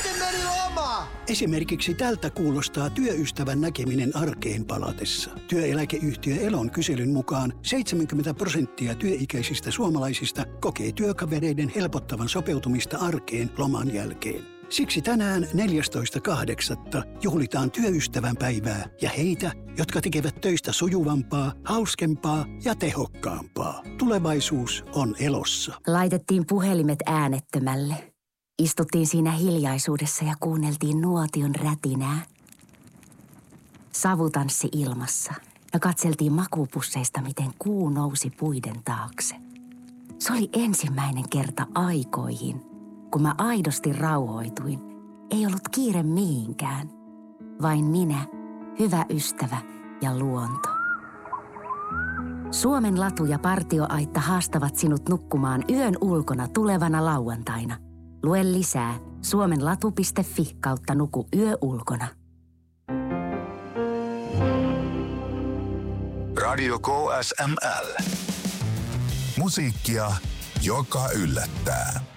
Miten meni loma? Esimerkiksi tältä kuulostaa työystävän näkeminen arkeen palatessa. Työeläkeyhtiö Elon kyselyn mukaan 70% työikäisistä suomalaisista kokee työkavereiden helpottavan sopeutumista arkeen loman jälkeen. Siksi tänään 14.8. juhlitaan työystävän päivää ja heitä, jotka tekevät töistä sujuvampaa, hauskempaa ja tehokkaampaa. Tulevaisuus on Elossa. Laitettiin puhelimet äänettömälle. Istuttiin siinä hiljaisuudessa ja kuunneltiin nuotion rätinää. Savu tanssi ilmassa ja katseltiin makupusseista, miten kuu nousi puiden taakse. Se oli ensimmäinen kerta aikoihin, kun mä aidosti rauhoituin. Ei ollut kiire mihinkään. Vain minä, hyvä ystävä ja luonto. Suomen latu ja partioaitta haastavat sinut nukkumaan yön ulkona tulevana lauantaina. Lue lisää suomenlatu.fi/nuku yö ulkona. Radio KSML. Musiikkia, joka yllättää.